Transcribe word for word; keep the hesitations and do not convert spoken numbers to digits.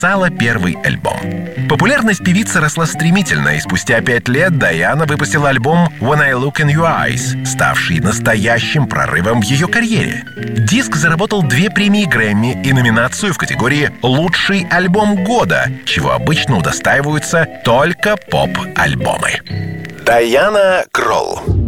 записала первый альбом. Популярность певицы росла стремительно, и спустя пять лет Дайана выпустила альбом «When I Look in Your Eyes», ставший настоящим прорывом в ее карьере. Диск заработал две премии Грэмми и номинацию в категории «Лучший альбом года», чего обычно удостаиваются только поп-альбомы. Дайана Кролл.